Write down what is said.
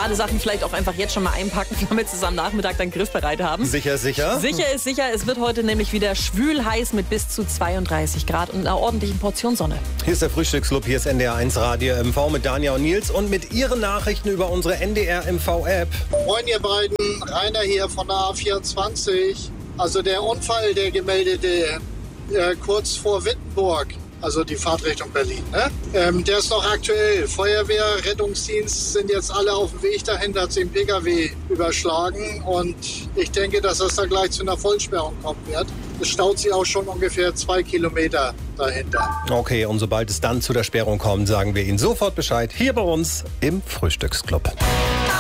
Badesachen vielleicht auch einfach jetzt schon mal einpacken, damit Sie es am Nachmittag dann griffbereit haben. Sicher, sicher? Sicher ist sicher. Es wird heute nämlich wieder schwül heiß mit bis zu 32 Grad und einer ordentlichen Portion Sonne. Hier ist der Frühstücksclub, hier ist NDR 1 Radio MV mit Danja und Nils und mit Ihren Nachrichten über unsere NDR MV App. Moin ihr beiden, Rainer hier von der A24. Also der Unfall, der gemeldete kurz vor Wittenburg, also die Fahrtrichtung Berlin, ne? Der ist noch aktuell. Feuerwehr, Rettungsdienst sind jetzt alle auf dem Weg dahin, hat sich ein PKW überschlagen und ich denke, dass das da gleich zu einer Vollsperrung kommen wird. Es staut sich auch schon ungefähr 2 Kilometer dahinter. Okay, und sobald es dann zu der Sperrung kommt, sagen wir Ihnen sofort Bescheid hier bei uns im Frühstücksclub.